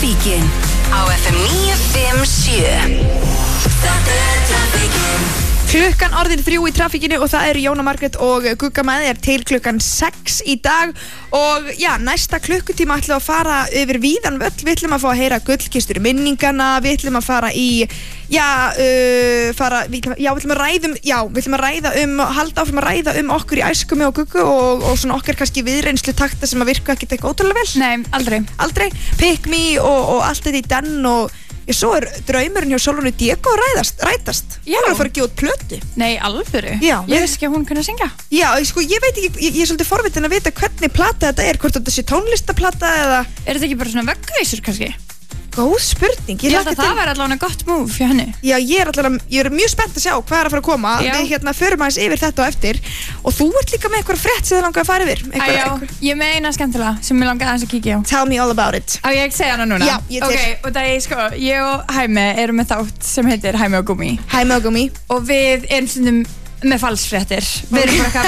Trafíkin á FM 957. Þetta trafíkin. Klukkan orðin 3 í trafíkinu og það eru Jóna Margrét og Gugga með þér til klukkan 6 í dag og já, næsta klukkutíma ætlum við að fara yfir víðan völl, við ætlum að fá að heyra gullkistur minningana, við ætlum að fara í við ætlum að ræða halda áfram að ræða okkur í æsku með og Guggu og svona okkar kannski viðreynslu takta sem að virka ekkert eitthvað ótrúlega vel. Nei, aldrei. Pick me og allt þetta í den og svo draumurinn hjá Solveig Diego rætast. Já. Hún er að fara að gefa út plötu. Nei, alvöru? Já. Ég veist ekki að hún kunni að syngja. Já, sko, ég veit ekki, ég er svolítið forvitin að vita hvernig plata þetta er, hvort þetta sé tónlistaplata eða... Er þetta ekki bara svona veggvísur kannski? Góð spurning. Ég held að það væri allavega gott move hjá henni. Já, ég er mjög spennt að sjá hvað er að fara að koma. Já. Við förum aðeins yfir þetta og eftir og þú ert líka með eitthvað frétt sem þið langar að fara yfir. Ég með eina skemmtilega sem ég langar aðeins að kíkja á. Tell me all about it. Á ég segja hana núna? Já, ég til. Ok, og það er ég og Hæmi erum með þátt sem heitir Hæmi og Gúmi. Hæmi og Gúmi. Og við erum stundum með falsfréttir. Við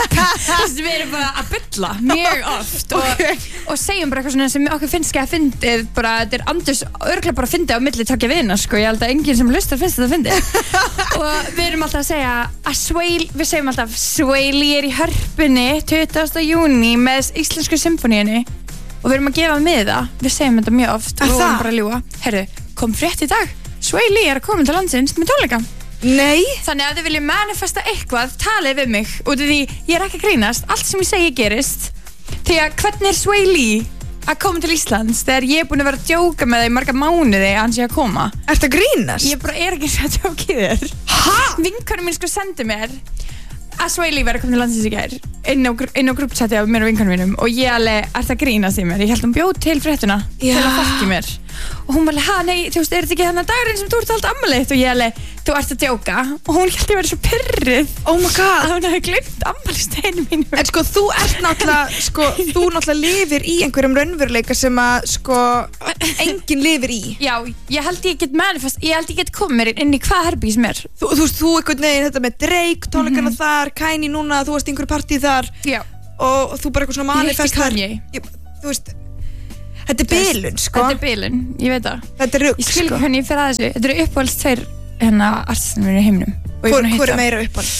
erum bara að bulla mjög oft og segjum bara eitthvað svona sem okkur finnst ekki að fyndið, bara þetta er andurs örglega bara að fyndið á milli takja vina, sko, ég held að enginn sem hlustar finnst þetta að fyndið og við erum alltaf að segja að við segjum alltaf Swaili er í Hörpunni 20. júní með Íslensku symfóníunni og við erum að gefa miða, við segjum þetta mjög oft og við erum bara að ljúga. Herru, kom frétt í dag, Swaili er að koma til landsins með tónleika. Nei. Þannig að þið viljið manifesta eitthvað, talið við mig út af því ég er ekki að grínast, allt sem ég segi gerist. Því að hvernig er Swaili að koma til Íslands þegar ég er búin að vera að djóka með það í marga mánuði að hann sé að koma? Ertu að grínast? Ég bara er ekki að djóka í þér. Hæ? Vinkonum mín sko sendi mér að Swaili verið að koma til landsins í gær inn á grúppchati af mér og vinkonum mínum og ég alveg, ert að grínast í mér? Ég held hún bjóð til fréttuna til að fokki mér. Og hún var alveg, nei, þú veist, er þetta ekki þennan dagurinn sem þú ert alltaf ammælið? Og ég alveg, þú ert að djóka. Og hún held ég verið svo pyrrið. Oh my god. Að hún hefði gleymt ammælisteginum mínum. En sko, þú náttúrulega lifir í einhverjum raunveruleika sem að, sko, enginn lifir í. Já, ég held ég get komið mér inn í hvað herbyggi sem er. Þú veist, þú einhvern veginn þetta með Drake, tónleikana þar, Kanye núna, þú varst í einhverju partíi þar. Já. Og þú bara eitthvað svona manifest þar. Þú veist, þetta er bilun, sko. Þetta er bilun, ég veit það. Þetta er rugg, sko. Ég skil ekki hvernig ég fer að þessu. Þetta eru uppáhalds tveir artistinum mínir í heiminum. Hvor er meira uppáhalds?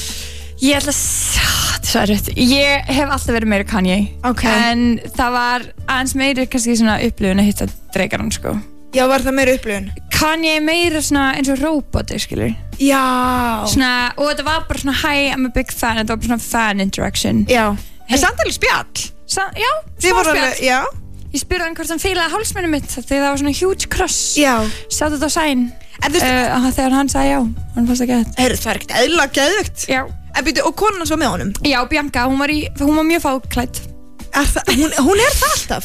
Ég ætla að þetta er svo erfitt. Ég hef alltaf verið meira Kanye. Okay. En það var aðeins meira kannski svona upplifun að hitta Drake-arann, sko. Já, var það meira upplifun? Kanye meira svona eins og róboti, skilur. Já. Svona, og þetta var bara svona hi, I'm a big fan. Þetta var bara svona fan interaction. Já. En samt alveg spjall. Já, smá spjall. Já. Ég spurði hann hvort hann fílaði hálsmennu mitt því það var svona huge crush. Já. Sjáðu þetta á sæn. En þú veist, þegar hann sagði já, hann fannst það gett. Það er ekkert eðlilega geðveikt. Já. En byrju, og konan svo með honum? Já, Bianca, hún var mjög fáklædd. Hún er það alltaf?